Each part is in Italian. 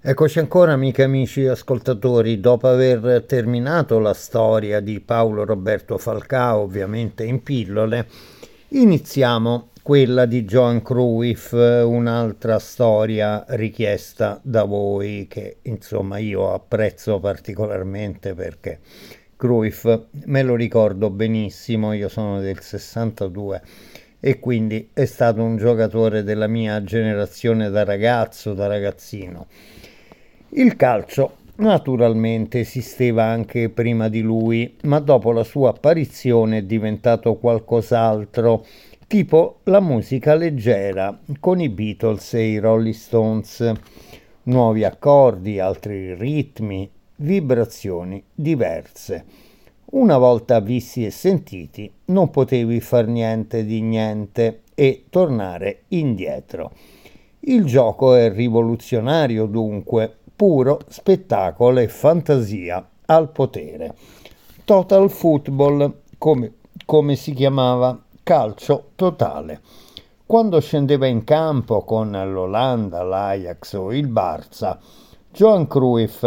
Eccoci ancora, amiche e amici ascoltatori, dopo aver terminato la storia di Paolo Roberto Falcao, ovviamente in pillole, iniziamo quella di Johan Cruyff, un'altra storia richiesta da voi che insomma io apprezzo particolarmente perché Cruyff me lo ricordo benissimo, io sono del 62 e quindi è stato un giocatore della mia generazione da ragazzo, da ragazzino. Il calcio naturalmente esisteva anche prima di lui, ma dopo la sua apparizione è diventato qualcos'altro, tipo la musica leggera con i Beatles e i Rolling Stones. Nuovi accordi, altri ritmi, vibrazioni diverse. Una volta visti e sentiti, non potevi far niente di niente e tornare indietro. Il gioco è rivoluzionario dunque, puro spettacolo e fantasia al potere. Total football, come si chiamava, calcio totale. Quando scendeva in campo con l'Olanda, l'Ajax o il Barça, Johan Cruyff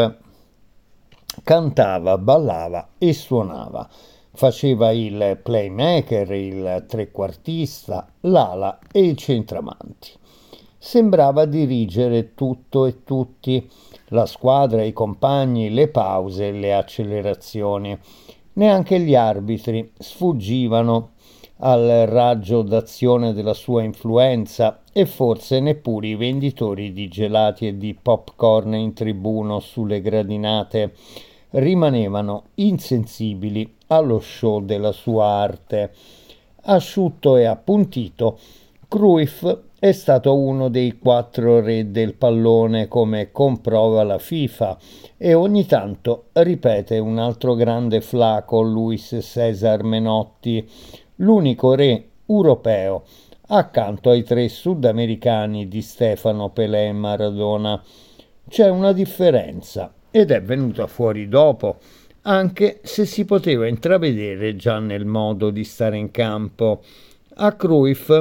cantava, ballava e suonava. Faceva il playmaker, il trequartista, l'ala e il centravanti. Sembrava dirigere tutto e tutti, la squadra, i compagni, le pause, le accelerazioni. Neanche gli arbitri sfuggivano al raggio d'azione della sua influenza e forse neppure i venditori di gelati e di popcorn in tribuno sulle gradinate rimanevano insensibili allo show della sua arte. Asciutto e appuntito, Cruyff è stato uno dei 4 re del pallone come comprova la FIFA e ogni tanto ripete un altro grande flaco, Luis Cesar Menotti, l'unico re europeo accanto ai 3 sudamericani di Stefano, Pelé e Maradona. C'è una differenza ed è venuta fuori dopo, anche se si poteva intravedere già nel modo di stare in campo. A Cruyff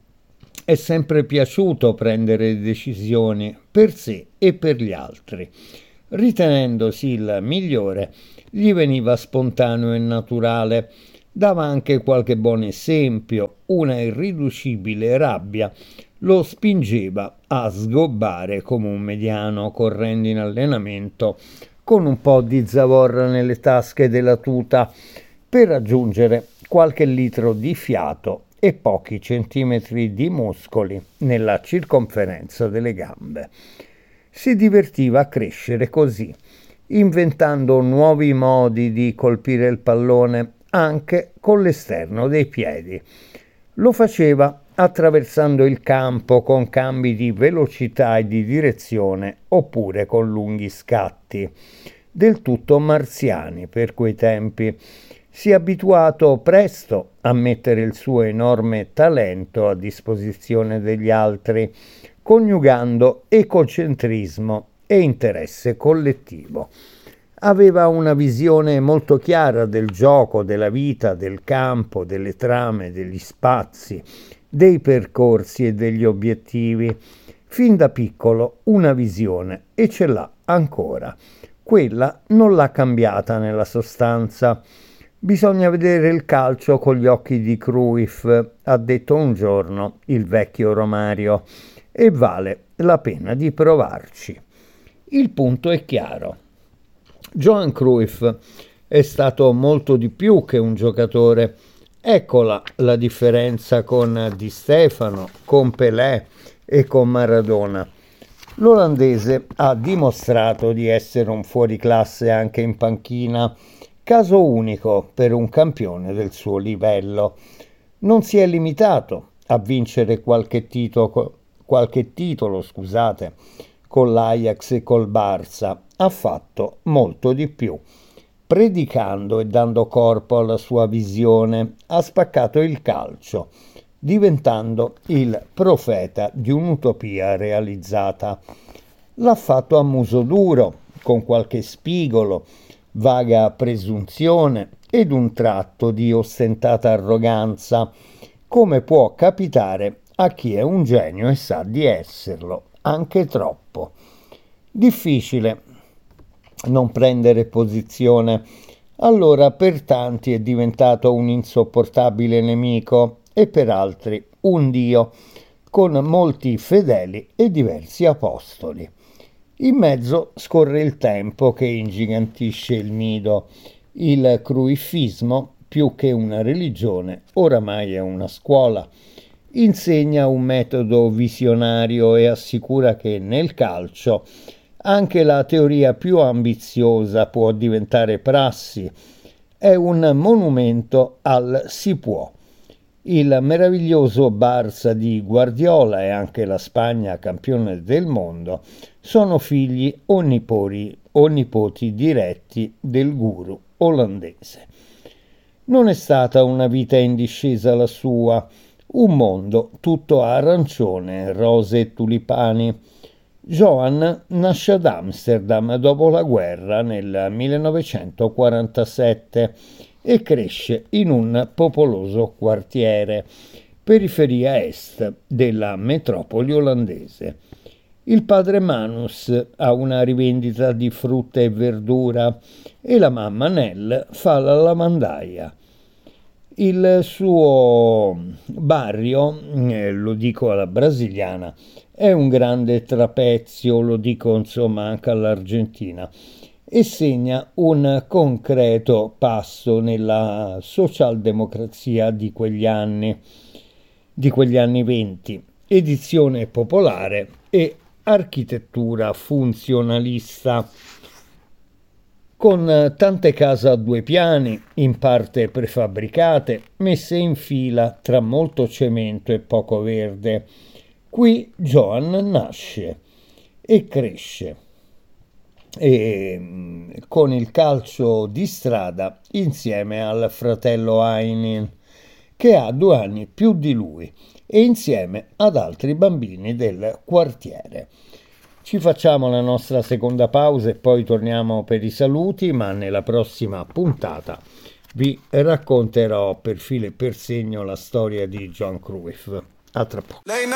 è sempre piaciuto prendere decisioni per sé e per gli altri. Ritenendosi il migliore, gli veniva spontaneo e naturale. Dava anche qualche buon esempio, una irriducibile rabbia lo spingeva a sgobbare come un mediano correndo in allenamento con un po' di zavorra nelle tasche della tuta per raggiungere qualche litro di fiato e pochi centimetri di muscoli nella circonferenza delle gambe. Si divertiva a crescere così, inventando nuovi modi di colpire il pallone anche con l'esterno dei piedi. Lo faceva attraversando il campo con cambi di velocità e di direzione oppure con lunghi scatti, del tutto marziani per quei tempi. Si è abituato presto a mettere il suo enorme talento a disposizione degli altri, coniugando egocentrismo e interesse collettivo. Aveva una visione molto chiara del gioco, della vita, del campo, delle trame, degli spazi, dei percorsi e degli obiettivi. Fin da piccolo una visione e ce l'ha ancora. Quella non l'ha cambiata nella sostanza. Bisogna vedere il calcio con gli occhi di Cruyff, ha detto un giorno il vecchio Romario, e vale la pena di provarci. Il punto è chiaro. Johan Cruyff è stato molto di più che un giocatore. Eccola la differenza con Di Stefano, con Pelé e con Maradona. L'olandese ha dimostrato di essere un fuoriclasse anche in panchina, caso unico per un campione del suo livello. Non si è limitato a vincere qualche titolo, scusate, con l'Ajax e col Barça, ha fatto molto di più. Predicando e dando corpo alla sua visione, ha spaccato il calcio, diventando il profeta di un'utopia realizzata. L'ha fatto a muso duro, con qualche spigolo, vaga presunzione ed un tratto di ostentata arroganza, come può capitare a chi è un genio e sa di esserlo, anche troppo. Difficile non prendere posizione. Allora per tanti è diventato un insopportabile nemico e per altri un dio, con molti fedeli e diversi apostoli. In mezzo scorre il tempo che ingigantisce il nido. Il cruifismo, più che una religione, oramai è una scuola. Insegna un metodo visionario e assicura che nel calcio anche la teoria più ambiziosa può diventare prassi. È un monumento al si può. Il meraviglioso Barça di Guardiola e anche la Spagna campione del mondo sono figli o nipoti diretti del guru olandese. Non è stata una vita in discesa la sua, un mondo tutto arancione, rose e tulipani. Johan nasce ad Amsterdam dopo la guerra nel 1947 e cresce in un popoloso quartiere, periferia est della metropoli olandese. Il padre Manus ha una rivendita di frutta e verdura e la mamma Nell fa la lavandaia. Il suo barrio, lo dico alla brasiliana, è un grande trapezio, lo dico insomma anche all'argentina, e segna un concreto passo nella socialdemocrazia di quegli anni 20, edizione popolare e architettura funzionalista, con tante case a 2 piani, in parte prefabbricate, messe in fila tra molto cemento e poco verde. Qui Johan nasce e cresce e con il calcio di strada insieme al fratello Ainin, che ha 2 anni più di lui, e insieme ad altri bambini del quartiere. Ci facciamo la nostra seconda pausa e poi torniamo per i saluti, ma nella prossima puntata vi racconterò per filo e per segno la storia di Johan Cruyff. A tra poco.